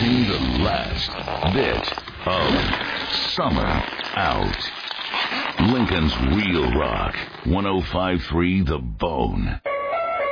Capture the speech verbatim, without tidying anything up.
Introducing the last bit of Summer Out. Lincoln's Real Rock, one oh five point three The Bone.